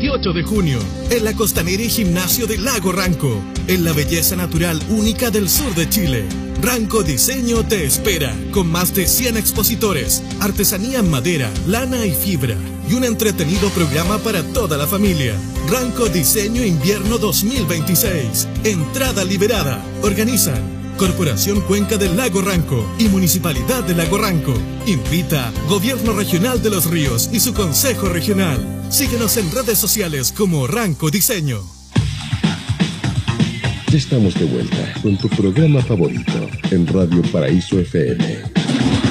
28 de junio, en la Costanera y Gimnasio de Lago Ranco, en la belleza natural única del sur de Chile. Ranco Diseño te espera, con más de 100 expositores, artesanía en madera, lana y fibra, y un entretenido programa para toda la familia. Ranco Diseño Invierno 2026. Entrada liberada. Organizan Corporación Cuenca del Lago Ranco y Municipalidad de Lago Ranco. Invita Gobierno Regional de los Ríos y su Consejo Regional. Síguenos en redes sociales como Ranco Diseño. Ya estamos de vuelta con tu programa favorito en Radio Paraíso FM.